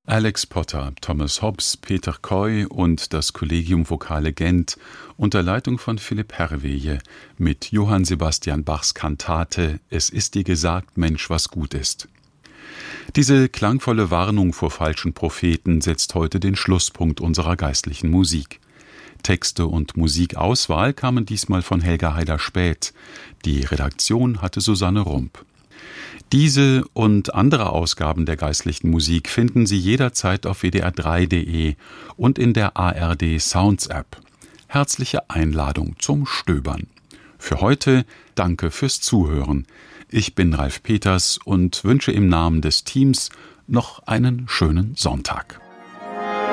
Alex Potter, Thomas Hobbes, Peter Coy und das Collegium Vocale Gent unter Leitung von Philipp Herrweje mit Johann Sebastian Bachs Kantate »Es ist dir gesagt, Mensch, was gut ist«. Diese klangvolle Warnung vor falschen Propheten setzt heute den Schlusspunkt unserer geistlichen Musik. Texte und Musikauswahl kamen diesmal von Helga Heider-Späth. Die Redaktion hatte Susanne Rump. Diese und andere Ausgaben der geistlichen Musik finden Sie jederzeit auf wdr3.de und in der ARD Sounds App. Herzliche Einladung zum Stöbern. Für heute danke fürs Zuhören. Ich bin Ralf Peters und wünsche im Namen des Teams noch einen schönen Sonntag.